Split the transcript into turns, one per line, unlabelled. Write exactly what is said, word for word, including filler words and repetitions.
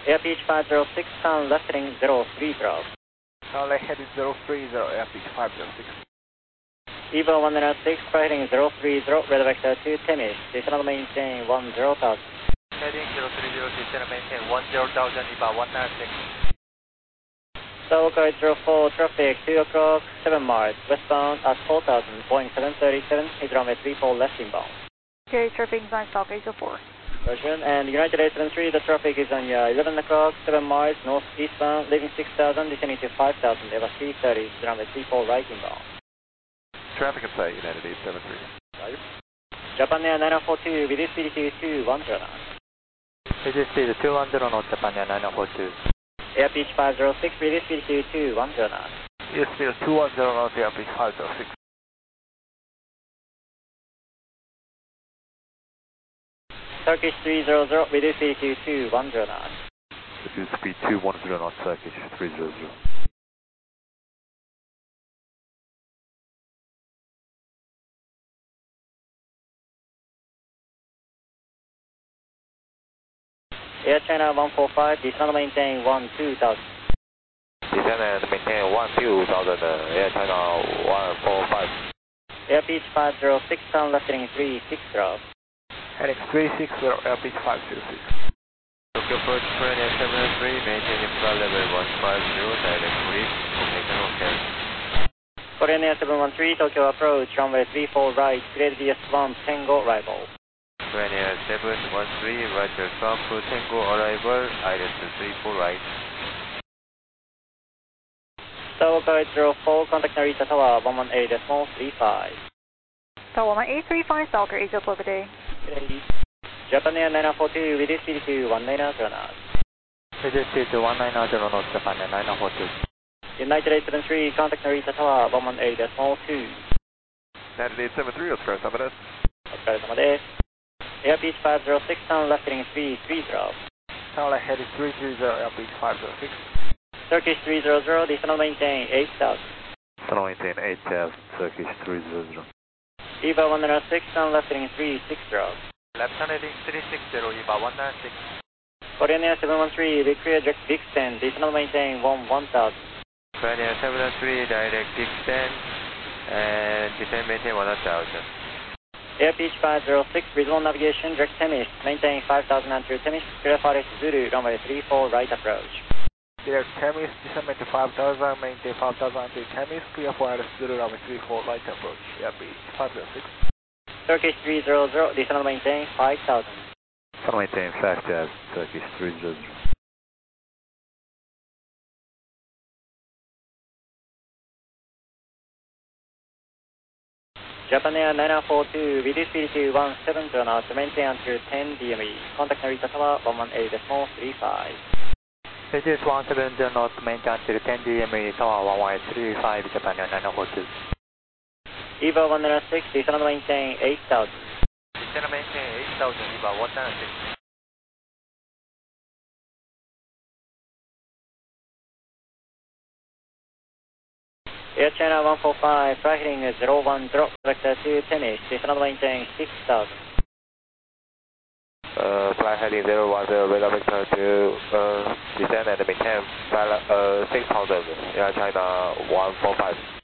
Air Beach five zero six, sound left heading zero three zero.
Sound left heading zero three zero, Air Beach five zero six.
Evo one zero six, flight heading zero three zero, weather vector to Temis, descend maintain one zero thousand.
Heading zero three zero, descend maintain one zero thousand, Eva one nine six.
South Code zero four, traffic two o'clock, seven miles, westbound at four thousand, Boeing seven thirty-seven, is runway three four left inbound.
Okay, traffic is on South eight oh four.
Version, and United eight seven three, the traffic is on uh, eleven o'clock, seven miles, northeastbound, leaving six thousand, descending to five thousand, Eva three thirty, is runway three four right inbound.
Traffic in sight, United eight seven three.
Roger. Japan Air nine four two, with speed to two one zero knots.
Reduce speed to two one zero knots, Japan Air nine four two.
Air Beach five zero six, with speed to two one zero knots.
Yes, speed two one zero knots, Air Beach five zero six.
Turkish three zero zero, with speed to two one zero knots.
Reduce speed two one zero knots, Turkish three zero zero.
Air China one four five, descend maintain one two thousand.
Descend and maintain one two thousand, uh, Air China one four five.
Air Beach five zero six, sound left heading three six zero.
Heading three six zero, Air Beach five zero six.
Tokyo approach Korean seven three, maintaining flight level one five zero, direct brief, information okay.
Korean Air seven one three, Tokyo approach, runway three four right, clear V S one, Tango arrival.
Korean Air seven one three, Roger, Trump, Tango arrival, Iris three four right.
Tower code zero four, contact Narita Tower one one eight three five.
Tower one eight three five, Stalker eight oh four, good day.
Japan Air nine four two, with speed to one nine zero knots.
Reduce speed to one nine zero knots, Japan Air nine four two.
United eight seven three, contact Narita Tower one one eight two.
United eight seven three, let's go, Samadas.
お疲れ様です。Air Beach five zero six, sound left heading three three zero.
Sound left heading three three zero, Air Beach five zero six.
Turkish three zero zero, descend maintain eight thousand.
Descend maintain eight thousand, Turkish three zero zero.
Eva one zero six, sound left heading three six zero.
Left hand heading three six zero, Eva one nine six.
Korean Air seven one three, clear direct big stand, descend maintain one one thousand.
Korean Air seven one three, direct extend, and descend maintain one thousand.
Air Beach five zero six, visual navigation, direct Temis, maintain five thousand until Temis, clear Fares Zulu, runway three four right approach.
Direct Temis, descend maintain five thousand, maintain five thousand until Temis, clear for Zulu, runway three four right approach, Air Beach five zero six.
Turkish three zero zero, descend maintain five thousand.
Descend maintain five thousand, Turkish three zero zero.
Japan Air nine four two, with speed to one seven zero knots, maintain until ten D M E. Contact Narita Tower one one eight three five.
Reduce one seven zero knots, maintain until ten D M E, Tower one one eight three five, Japan Air nine four two.
Eva one zero six, descend maintain eight thousand.
Descend maintain eight thousand, Eva one nine six.
Air China one four five, flight heading zero one zero, vector to Temis, descend maintain six thousand.
Uh, flight heading zero one zero, weather vector to uh, descend and maintain uh, six thousand, Air China one four five.